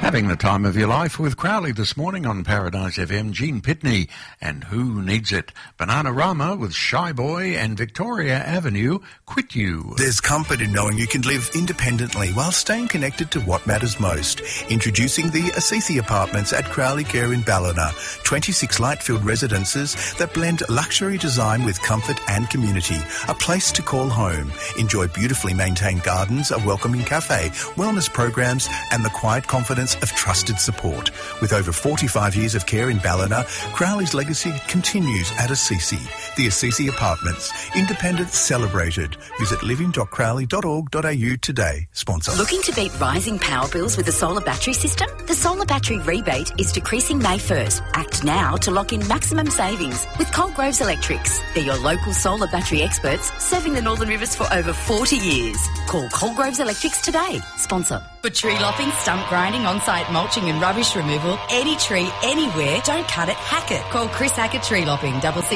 Having the time of your life with Crowley this morning on Paradise FM, Gene Pitney and Who Needs It? Bananarama with Shy Boy and Victoria Avenue, Quit You. There's comfort in knowing you can live independently while staying connected to what matters most. Introducing the Assisi Apartments at Crowley Care in Ballina. 26 light-filled residences that blend luxury design with comfort and community. A place to call home. Enjoy beautifully maintained gardens, a welcoming cafe, wellness programs and the quiet confidence of trusted support. With over 45 years of care in Ballina, Crowley's legacy continues at Assisi. The Assisi Apartments. Independence celebrated. Visit living.crowley.org.au today. Sponsor. Looking to beat rising power bills with a solar battery system? The solar battery rebate is decreasing May 1st. Act now to lock in maximum savings with Coldgroves Electrics. They're your local solar battery experts serving the Northern Rivers for over 40 years. Call Coldgroves Electrics today. Sponsor. For tree lopping, stump grinding, on-site mulching and rubbish removal, any tree, anywhere, don't cut it, hack it. Call Chris Hackett Tree Lopping,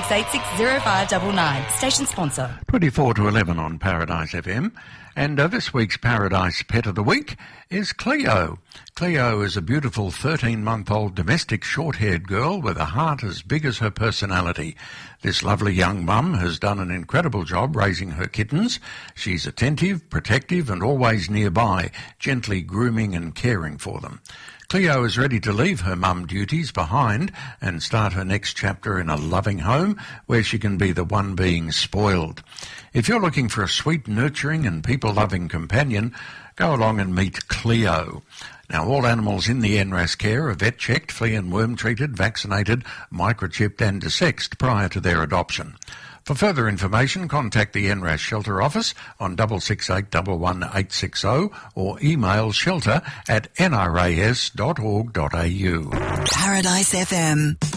66860599. Station sponsor. 24 to 11 on Paradise FM. And this week's Paradise Pet of the Week is Cleo. Cleo is a beautiful 13-month-old domestic short-haired girl with a heart as big as her personality. This lovely young mum has done an incredible job raising her kittens. She's attentive, protective and always nearby, gently grooming and caring for them. Cleo is ready to leave her mum duties behind and start her next chapter in a loving home where she can be the one being spoiled. If you're looking for a sweet, nurturing and people-loving companion, go along and meet Cleo. Now, all animals in the NRAS care are vet-checked, flea and worm-treated, vaccinated, microchipped and desexed prior to their adoption. For further information, contact the NRAS Shelter Office on 668 11860 or email shelter@nras.org.au. Paradise FM.